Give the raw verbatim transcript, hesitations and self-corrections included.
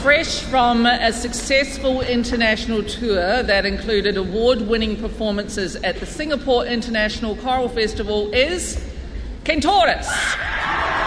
fresh from a successful international tour that included award-winning performances at the Singapore International Choral Festival, is Kentauris.